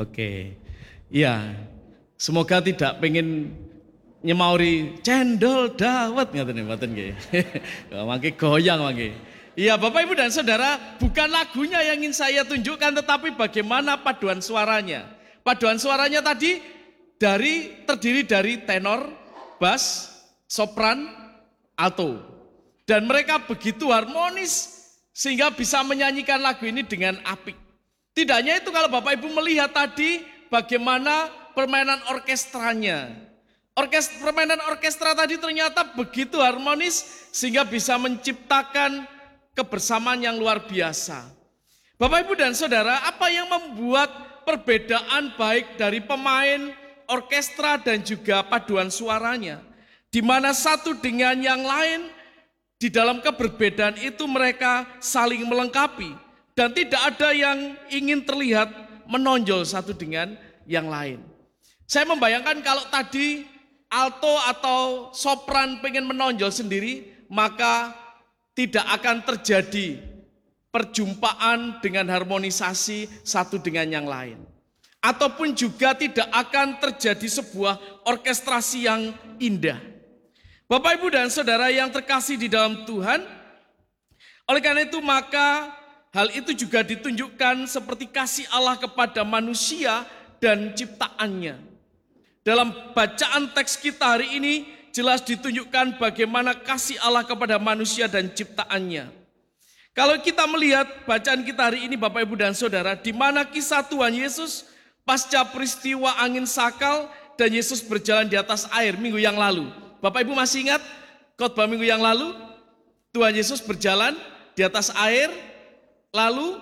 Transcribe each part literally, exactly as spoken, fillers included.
Oke. Iya. Semoga tidak pengen nyemauri cendol dawet ngaten mboten nggih. Mangke goyang mangke. Iya, Bapak Ibu dan Saudara, bukan lagunya yang ingin saya tunjukkan tetapi bagaimana paduan suaranya. Paduan suaranya tadi dari terdiri dari tenor, bass, sopran, alto. Dan mereka begitu harmonis sehingga bisa menyanyikan lagu ini dengan apik. Tidak hanya itu, kalau Bapak Ibu melihat tadi bagaimana permainan orkestranya. Orkest, permainan orkestra tadi ternyata begitu harmonis sehingga bisa menciptakan kebersamaan yang luar biasa. Bapak Ibu dan Saudara, apa yang membuat perbedaan baik dari pemain, orkestra dan juga paduan suaranya? Di mana satu dengan yang lain, di dalam keberbedaan itu mereka saling melengkapi. Dan tidak ada yang ingin terlihat menonjol satu dengan yang lain. Saya membayangkan kalau tadi alto atau sopran pengen menonjol sendiri, maka tidak akan terjadi perjumpaan dengan harmonisasi satu dengan yang lain. Ataupun juga tidak akan terjadi sebuah orkestrasi yang indah. Bapak, Ibu, dan Saudara yang terkasih di dalam Tuhan, oleh karena itu maka hal itu juga ditunjukkan seperti kasih Allah kepada manusia dan ciptaannya. Dalam bacaan teks kita hari ini jelas ditunjukkan bagaimana kasih Allah kepada manusia dan ciptaannya. Kalau kita melihat bacaan kita hari ini Bapak, Ibu, dan Saudara, di mana kisah Tuhan Yesus pasca peristiwa angin sakal dan Yesus berjalan di atas air minggu yang lalu. Bapak Ibu masih ingat khotbah minggu yang lalu? Tuhan Yesus berjalan di atas air, lalu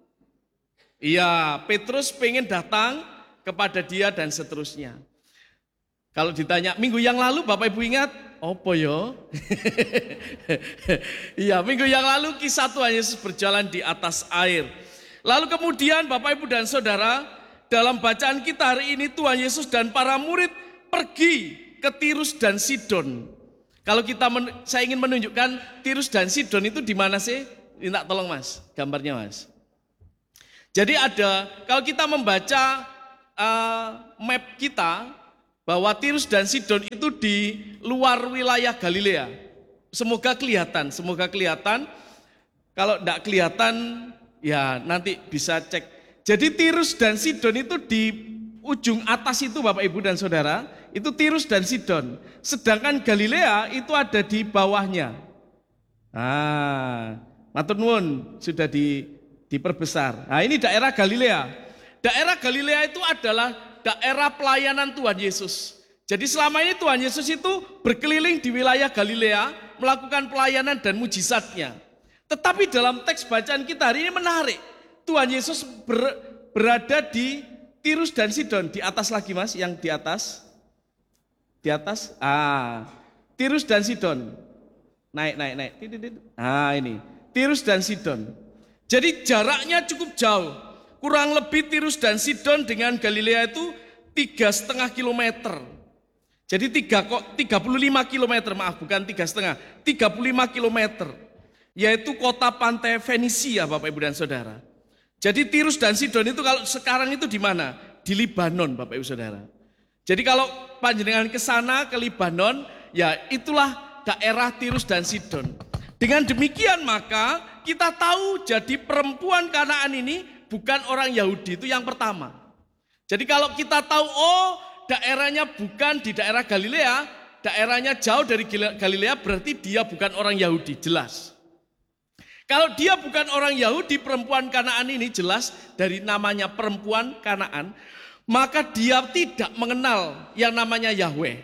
iya, Petrus pengen datang kepada dia dan seterusnya. Kalau ditanya minggu yang lalu Bapak Ibu ingat? Apa yo? Iya, minggu yang lalu kisah Tuhan Yesus berjalan di atas air. Lalu kemudian Bapak Ibu dan Saudara, dalam bacaan kita hari ini Tuhan Yesus dan para murid pergi ke Tirus dan Sidon. Kalau kita men, saya ingin menunjukkan Tirus dan Sidon itu di mana sih? Minta tolong Mas, gambarnya Mas. Jadi ada, kalau kita membaca uh, map kita, bahwa Tirus dan Sidon itu di luar wilayah Galilea. Semoga kelihatan, semoga kelihatan. Kalau tidak kelihatan, ya nanti bisa cek. Jadi Tirus dan Sidon itu di ujung atas itu Bapak, Ibu, dan Saudara, itu Tirus dan Sidon. Sedangkan Galilea itu ada di bawahnya. Ah, matur nuwun, sudah di, diperbesar. Nah, ini daerah Galilea. Daerah Galilea itu adalah daerah pelayanan Tuhan Yesus. Jadi selama ini Tuhan Yesus itu berkeliling di wilayah Galilea, melakukan pelayanan dan mujizatnya. Tetapi dalam teks bacaan kita hari ini menarik. Tuhan Yesus ber, berada di Tirus dan Sidon. Di atas lagi Mas, yang di atas. Di atas, ah, Tirus dan Sidon. Naik, naik, naik. Ah, ini, Tirus dan Sidon. Jadi jaraknya cukup jauh. Kurang lebih Tirus dan Sidon dengan Galilea itu tiga setengah kilometer. Jadi tiga, tiga puluh lima kilometer, maaf bukan tiga setengah, tiga puluh lima kilometer. Yaitu kota pantai Fenisia Bapak, Ibu, dan Saudara. Jadi Tirus dan Sidon itu kalau sekarang itu di mana? Di Libanon Bapak, Ibu, Saudara. Jadi kalau panjenengan ke sana ke Libanon, ya itulah daerah Tirus dan Sidon. Dengan demikian maka kita tahu jadi perempuan Kanaan ini bukan orang Yahudi, itu yang pertama. Jadi kalau kita tahu, oh daerahnya bukan di daerah Galilea, daerahnya jauh dari Galilea, berarti dia bukan orang Yahudi, jelas. Kalau dia bukan orang Yahudi, perempuan Kanaan ini jelas dari namanya perempuan Kanaan, maka dia tidak mengenal yang namanya Yahweh.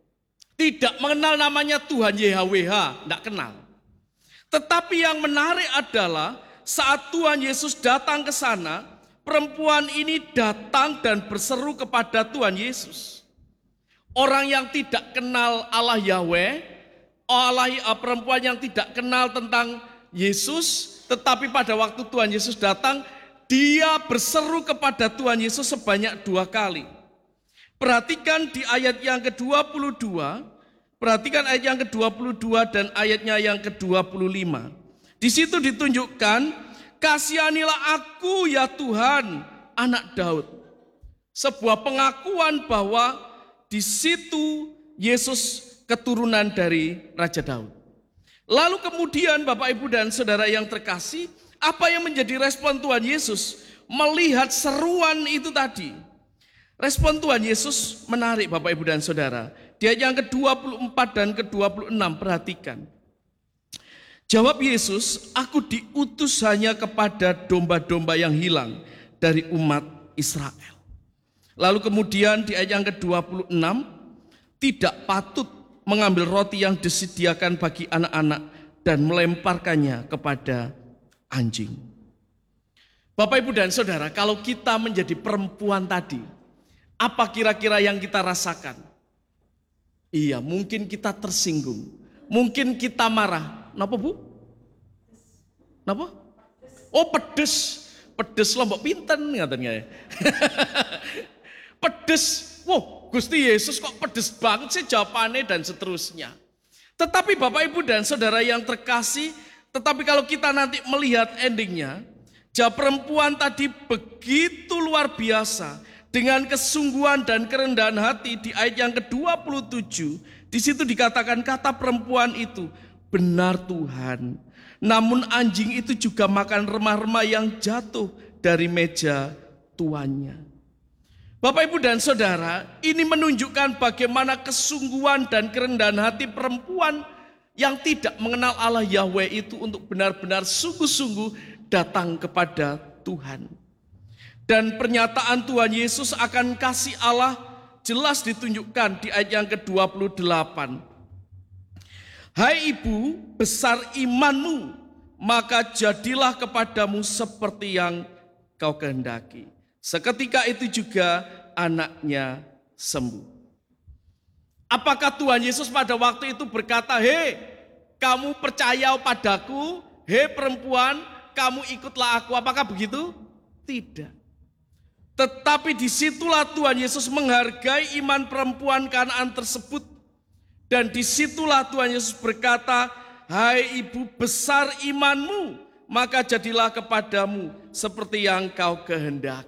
Tidak mengenal namanya Tuhan Y H W H, tidak kenal. Tetapi yang menarik adalah saat Tuhan Yesus datang ke sana, perempuan ini datang dan berseru kepada Tuhan Yesus. Orang yang tidak kenal Allah Yahweh, Allah, perempuan yang tidak kenal tentang Yesus, tetapi pada waktu Tuhan Yesus datang, dia berseru kepada Tuhan Yesus sebanyak dua kali. Perhatikan di ayat yang ke dua puluh dua, perhatikan ayat yang ke dua puluh dua dan ayatnya yang ke dua puluh lima. Di situ ditunjukkan, kasihanilah aku ya Tuhan, anak Daud. Sebuah pengakuan bahwa di situ Yesus keturunan dari Raja Daud. Lalu kemudian Bapak Ibu dan Saudara yang terkasih, apa yang menjadi respon Tuhan Yesus melihat seruan itu tadi? Respon Tuhan Yesus menarik Bapak Ibu dan Saudara. Di ayat yang ke dua puluh empat dan ke dua puluh enam, perhatikan. Jawab Yesus, aku diutus hanya kepada domba-domba yang hilang dari umat Israel. Lalu kemudian di ayat yang ke dua puluh enam, tidak patut mengambil roti yang disediakan bagi anak-anak dan melemparkannya kepada anjing. Bapak Ibu dan Saudara, kalau kita menjadi perempuan tadi, apa kira-kira yang kita rasakan? Iya, mungkin kita tersinggung, mungkin kita marah. Napa Bu? Napa? Oh, pedes. Pedes lombok pinten katanya. Pedes. Wow, Gusti Yesus kok pedes banget sih jawabannya dan seterusnya. Tetapi Bapak Ibu dan Saudara yang terkasih, tetapi kalau kita nanti melihat endingnya, jawab perempuan tadi begitu luar biasa dengan kesungguhan dan kerendahan hati. Di ayat yang ke dua puluh tujuh, di situ dikatakan kata perempuan itu, benar Tuhan, namun anjing itu juga makan remah-remah yang jatuh dari meja tuannya. Bapak Ibu dan Saudara, ini menunjukkan bagaimana kesungguhan dan kerendahan hati perempuan yang tidak mengenal Allah Yahweh itu untuk benar-benar sungguh-sungguh datang kepada Tuhan. Dan pernyataan Tuhan Yesus akan kasih Allah jelas ditunjukkan di ayat yang ke dua puluh delapan. Hai ibu, besar imanmu, maka jadilah kepadamu seperti yang kau kehendaki. Seketika itu juga anaknya sembuh. Apakah Tuhan Yesus pada waktu itu berkata, hei kamu percaya padaku, hei perempuan kamu ikutlah aku, apakah begitu? Tidak. Tetapi disitulah Tuhan Yesus menghargai iman perempuan Kanaan tersebut. Dan disitulah Tuhan Yesus berkata, hai ibu besar imanmu, maka jadilah kepadamu seperti yang kau kehendaki.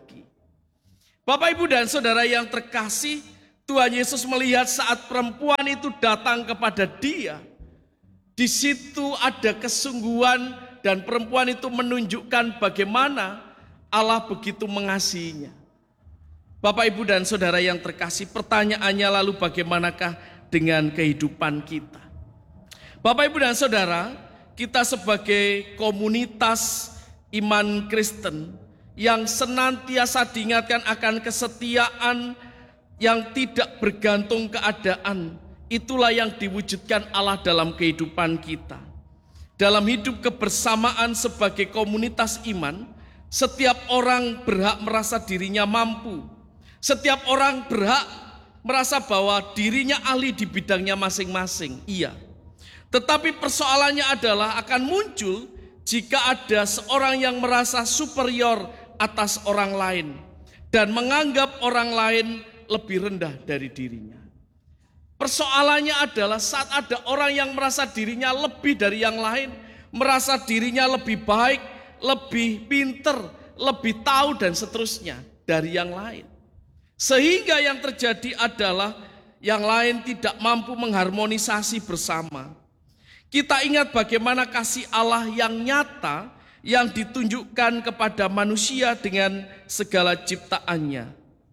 Bapak Ibu dan Saudara yang terkasih, Tuhan Yesus melihat saat perempuan itu datang kepada Dia. Di situ ada kesungguhan dan perempuan itu menunjukkan bagaimana Allah begitu mengasihinya. Bapak Ibu dan Saudara yang terkasih, pertanyaannya lalu bagaimanakah dengan kehidupan kita? Bapak Ibu dan Saudara, kita sebagai komunitas iman Kristen yang senantiasa diingatkan akan kesetiaan yang tidak bergantung keadaan, itulah yang diwujudkan Allah dalam kehidupan kita. Dalam hidup kebersamaan sebagai komunitas iman, setiap orang berhak merasa dirinya mampu. Setiap orang berhak merasa bahwa dirinya ahli di bidangnya masing-masing. Iya. Tetapi persoalannya adalah akan muncul jika ada seorang yang merasa superior atas orang lain dan menganggap orang lain lebih rendah dari dirinya. Persoalannya adalah saat ada orang yang merasa dirinya lebih dari yang lain, merasa dirinya lebih baik, lebih pinter, lebih tahu dan seterusnya dari yang lain. Sehingga yang terjadi adalah yang lain tidak mampu mengharmonisasi bersama. Kita ingat bagaimana kasih Allah yang nyata yang ditunjukkan kepada manusia dengan segala ciptaannya.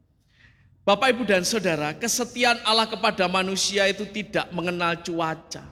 Bapak, Ibu, dan Saudara, kesetiaan Allah kepada manusia itu tidak mengenal cuaca.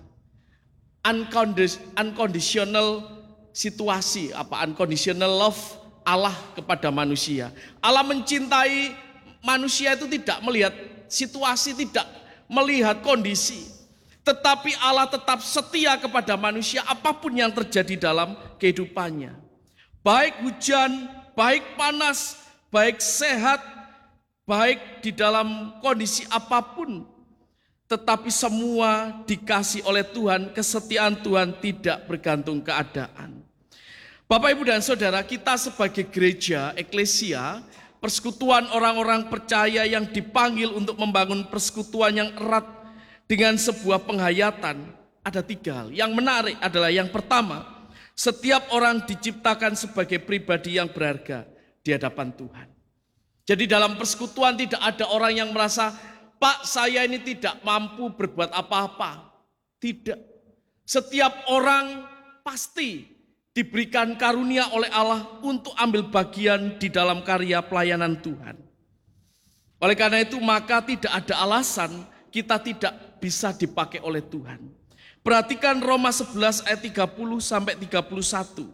Unconditional situasi, apa unconditional love Allah kepada manusia. Allah mencintai manusia itu tidak melihat situasi, tidak melihat kondisi. Tetapi Allah tetap setia kepada manusia apapun yang terjadi dalam kehidupannya. Baik hujan, baik panas, baik sehat, baik di dalam kondisi apapun. Tetapi semua dikasih oleh Tuhan, kesetiaan Tuhan tidak bergantung keadaan. Bapak, Ibu, dan Saudara, kita sebagai gereja, eklesia, persekutuan orang-orang percaya yang dipanggil untuk membangun persekutuan yang erat dengan sebuah penghayatan, ada tiga hal. Yang menarik adalah yang pertama, setiap orang diciptakan sebagai pribadi yang berharga di hadapan Tuhan. Jadi dalam persekutuan tidak ada orang yang merasa, Pak, saya ini tidak mampu berbuat apa-apa. Tidak. Setiap orang pasti diberikan karunia oleh Allah untuk ambil bagian di dalam karya pelayanan Tuhan. Oleh karena itu maka tidak ada alasan kita tidak bisa dipakai oleh Tuhan. Perhatikan Roma sebelas ayat tiga puluh sampai tiga puluh satu.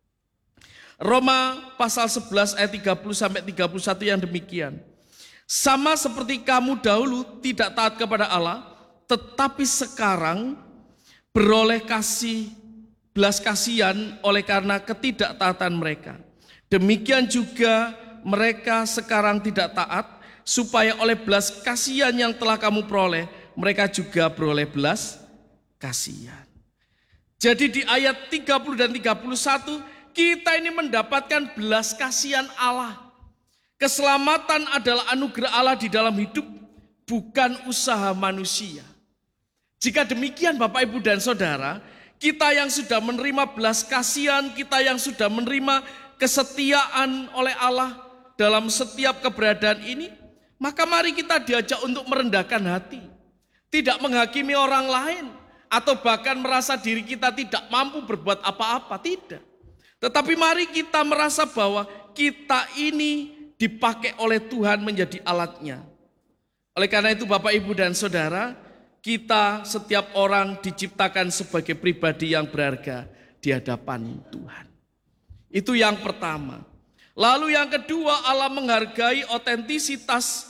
Roma pasal sebelas ayat tiga puluh sampai tiga puluh satu yang demikian. Sama seperti kamu dahulu tidak taat kepada Allah, tetapi sekarang beroleh kasih belas kasihan oleh karena ketidaktaatan mereka. Demikian juga mereka sekarang tidak taat, supaya oleh belas kasihan yang telah kamu peroleh, mereka juga beroleh belas kasihan. Jadi di ayat tiga puluh dan tiga puluh satu kita ini mendapatkan belas kasihan Allah. Keselamatan adalah anugerah Allah di dalam hidup, bukan usaha manusia. Jika demikian Bapak, Ibu, dan Saudara, kita yang sudah menerima belas kasihan, kita yang sudah menerima kesetiaan oleh Allah dalam setiap keberadaan ini, maka mari kita diajak untuk merendahkan hati. Tidak menghakimi orang lain, atau bahkan merasa diri kita tidak mampu berbuat apa-apa, tidak. Tetapi mari kita merasa bahwa kita ini dipakai oleh Tuhan menjadi alatnya. Oleh karena itu Bapak, Ibu, dan Saudara, kita setiap orang diciptakan sebagai pribadi yang berharga di hadapan Tuhan. Itu yang pertama. Lalu yang kedua, Allah menghargai otentisitas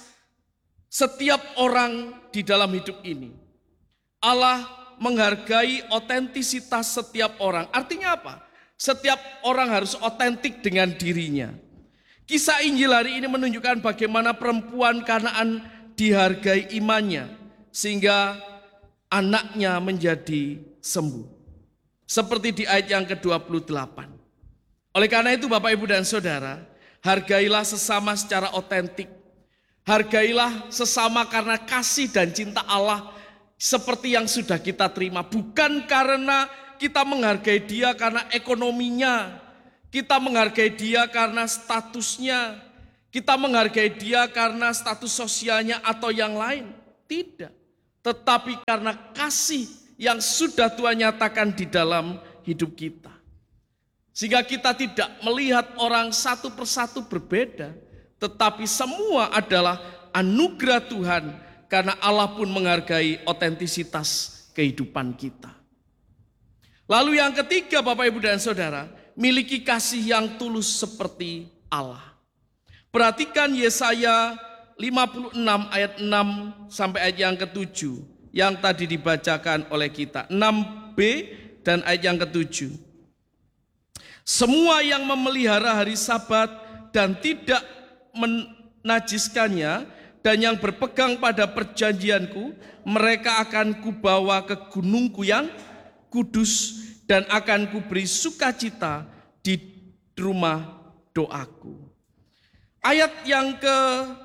setiap orang di dalam hidup ini. Allah menghargai otentisitas setiap orang. Artinya apa? Setiap orang harus otentik dengan dirinya. Kisah Injil hari ini menunjukkan bagaimana perempuan Kanaan dihargai imannya, sehingga anaknya menjadi sembuh. Seperti di ayat yang ke dua puluh delapan. Oleh karena itu Bapak, Ibu, dan Saudara, hargailah sesama secara otentik. Hargailah sesama karena kasih dan cinta Allah seperti yang sudah kita terima. Bukan karena kita menghargai dia karena ekonominya, kita menghargai dia karena statusnya, kita menghargai dia karena status sosialnya atau yang lain. Tidak. Tetapi karena kasih yang sudah Tuhan nyatakan di dalam hidup kita. Sehingga kita tidak melihat orang satu persatu berbeda, tetapi semua adalah anugerah Tuhan karena Allah pun menghargai otentisitas kehidupan kita. Lalu yang ketiga Bapak, Ibu, dan Saudara, miliki kasih yang tulus seperti Allah. Perhatikan Yesaya lima puluh enam ayat enam sampai ayat yang ketujuh yang tadi dibacakan oleh kita. enam b dan ayat yang ketujuh. Semua yang memelihara hari Sabat dan tidak menajiskannya dan yang berpegang pada perjanjianku, mereka akan kubawa ke gunungku yang kudus dan akan kuberi sukacita di rumah doaku. Ayat yang ke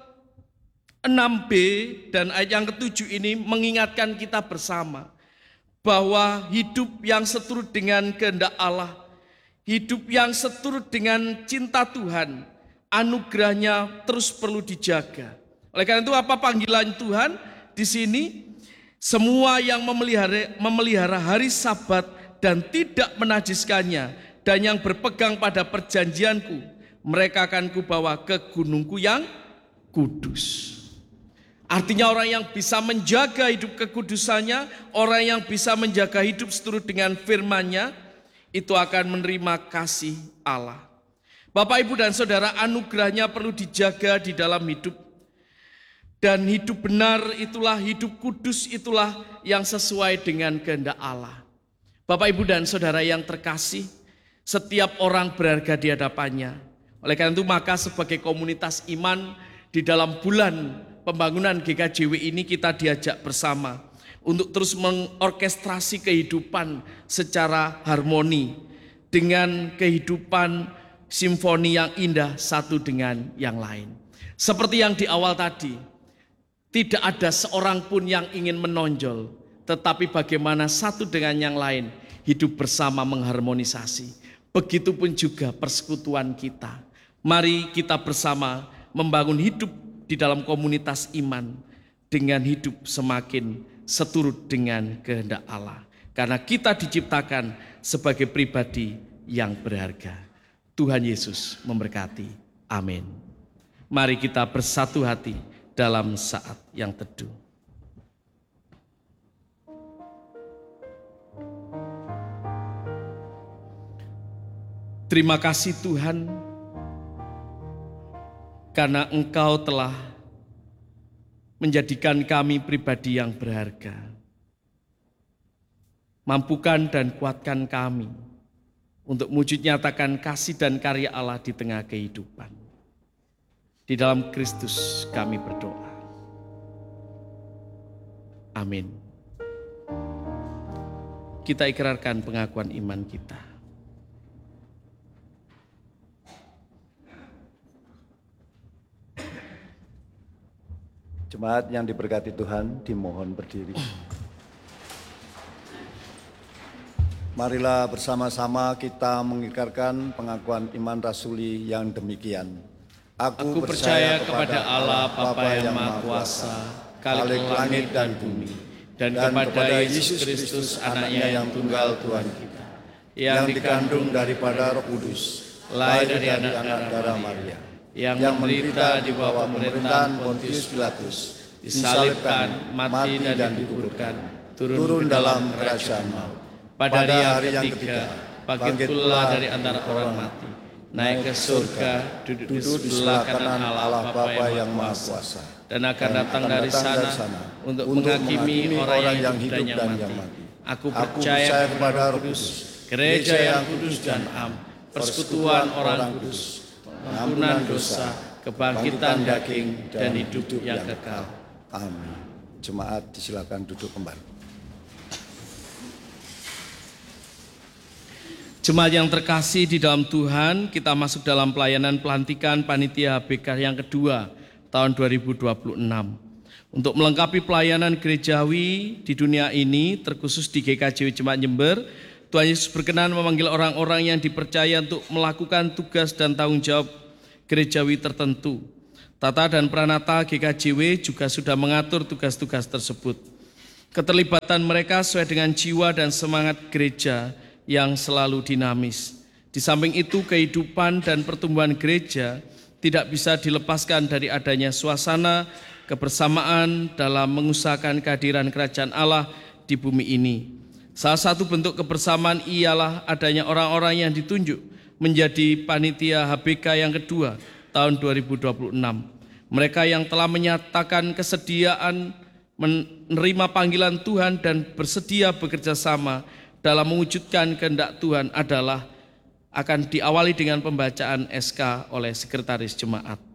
enam b dan ayat yang ketujuh ini mengingatkan kita bersama bahwa hidup yang seturut dengan kehendak Allah, hidup yang seturut dengan cinta Tuhan, anugerahnya terus perlu dijaga. Oleh karena itu apa panggilan Tuhan di sini? Semua yang memelihara, memelihara hari Sabat dan tidak menajiskannya dan yang berpegang pada perjanjianku, mereka akan kubawa ke gunungku yang kudus. Artinya orang yang bisa menjaga hidup kekudusannya, orang yang bisa menjaga hidup seturut dengan firman-Nya, itu akan menerima kasih Allah. Bapak, Ibu, dan Saudara, anugerahnya perlu dijaga di dalam hidup. Dan hidup benar itulah, hidup kudus itulah yang sesuai dengan kehendak Allah. Bapak, Ibu, dan Saudara yang terkasih, setiap orang berharga di hadapannya. Oleh karena itu maka sebagai komunitas iman di dalam bulan pembangunan G K J W ini kita diajak bersama untuk terus mengorkestrasi kehidupan secara harmoni dengan kehidupan simfoni yang indah satu dengan yang lain. Seperti yang di awal tadi, tidak ada seorang pun yang ingin menonjol, tetapi bagaimana satu dengan yang lain hidup bersama mengharmonisasi. Begitupun juga persekutuan kita. Mari kita bersama membangun hidup di dalam komunitas iman dengan hidup semakin seturut dengan kehendak Allah. Karena kita diciptakan sebagai pribadi yang berharga. Tuhan Yesus memberkati. Amin. Mari kita bersatu hati dalam saat yang teduh. Terima kasih Tuhan, karena Engkau telah menjadikan kami pribadi yang berharga. Mampukan dan kuatkan kami untuk wujud nyatakan kasih dan karya Allah di tengah kehidupan. Di dalam Kristus kami berdoa. Amin. Kita ikrarkan pengakuan iman kita. Jemaat yang diberkati Tuhan, dimohon berdiri. Marilah bersama-sama kita mengikrarkan pengakuan iman rasuli yang demikian. Aku, Aku percaya kepada Allah Bapa yang Maha Kuasa, Khalik langit dan bumi, dan, dan kepada Yesus Kristus anaknya yang tunggal Tuhan kita, yang dikandung daripada Roh Kudus, lahir dari anak darah Maria, yang menderita di bawah pemerintahan Pontius Pilatus, disalibkan, mati dan dikuburkan, turun dalam kerajaan maut. Pada hari yang ketiga, bangkit pula dari antara orang mati, naik ke surga, duduk di sebelah kanan Allah Bapa yang Maha Kuasa, dan akan datang dari sana untuk menghakimi orang yang hidup dan yang mati. Aku percaya kepada Roh Kudus, gereja yang kudus dan am, persekutuan orang kudus, pengampunan dosa, kebangkitan daging, dan hidup yang kekal. Amin. Jemaat disilakan duduk kembali. Jemaat yang terkasih di dalam Tuhan, kita masuk dalam pelayanan pelantikan Panitia H B K yang kedua tahun dua ribu dua puluh enam. Untuk melengkapi pelayanan gerejawi di dunia ini, terkhusus di G K J W Jemaat Jember, Tuhan Yesus berkenan memanggil orang-orang yang dipercaya untuk melakukan tugas dan tanggung jawab gerejawi tertentu. Tata dan Pranata G K J W juga sudah mengatur tugas-tugas tersebut. Keterlibatan mereka sesuai dengan jiwa dan semangat gereja yang selalu dinamis. Di samping itu, kehidupan dan pertumbuhan gereja tidak bisa dilepaskan dari adanya suasana kebersamaan dalam mengusahakan kehadiran kerajaan Allah di bumi ini. Salah satu bentuk kebersamaan ialah adanya orang-orang yang ditunjuk menjadi panitia H B K yang kedua tahun dua ribu dua puluh enam. Mereka yang telah menyatakan kesediaan menerima panggilan Tuhan dan bersedia bekerja sama dalam mewujudkan kehendak Tuhan adalah akan diawali dengan pembacaan S K oleh Sekretaris Jemaat.